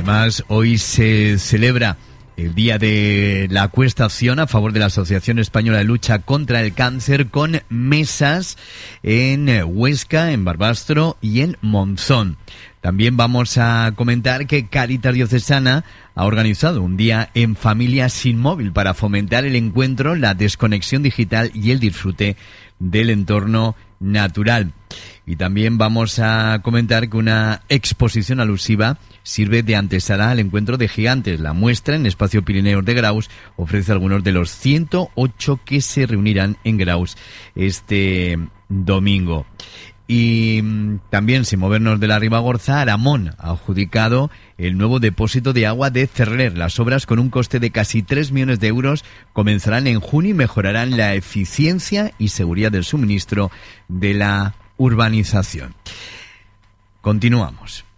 Además, hoy se celebra el Día de la Acuestación a favor de la Asociación Española de Lucha contra el Cáncer, con mesas en Huesca, en Barbastro y en Monzón. También vamos a comentar que Cáritas Diocesana ha organizado un día en familia sin móvil para fomentar el encuentro, la desconexión digital y el disfrute del entorno natural. Y también vamos a comentar que una exposición alusiva sirve de antesala al encuentro de gigantes. La muestra en Espacio Pirineos de Graus ofrece algunos de los 108 que se reunirán en Graus este domingo. Y también, sin movernos de la Ribagorza, Aramón ha adjudicado el nuevo depósito de agua de Cerrer. Las obras, con un coste de casi 3 millones de euros, comenzarán en junio y mejorarán la eficiencia y seguridad del suministro de la urbanización. Continuamos.